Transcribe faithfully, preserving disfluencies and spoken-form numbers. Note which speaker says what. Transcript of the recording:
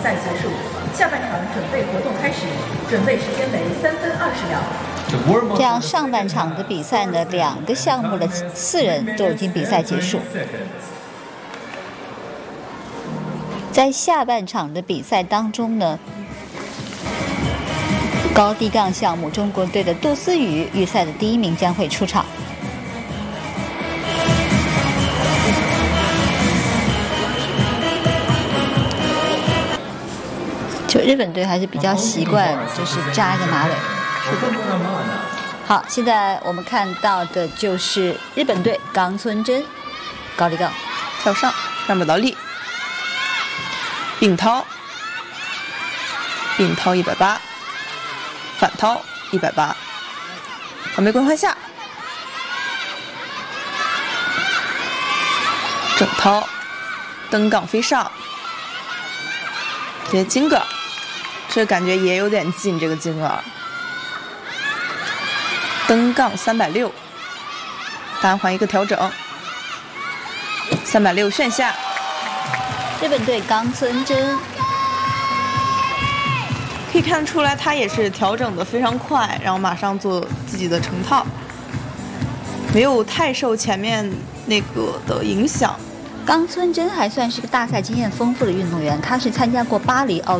Speaker 1: 赛结束，下半场准备活动开始，准备时间为三分二十秒。
Speaker 2: 这样上半场的比赛呢，两个项目的四人就已经比赛结束。在下半场的比赛当中呢，高低杠项目中国队的杜思雨预赛的第一名将会出场。就日本队还是比较习惯，就是扎一个马尾。是的。好，现在我们看到的就是日本队冈村真高低杠
Speaker 3: 跳上，上不到力，并掏，并掏一百八，反掏一百八，黄玫瑰换下，整掏，登杠飞上，接金个，这感觉也有点近，这个金个。登杠三百六，单环一个调整，三百六旋下。
Speaker 2: 日本队冈村真
Speaker 3: 可以看出来，他也是调整的非常快，然后马上做自己的成套，没有太受前面那个的影响。
Speaker 2: 冈村真还算是个大赛经验丰富的运动员，他是参加过巴黎奥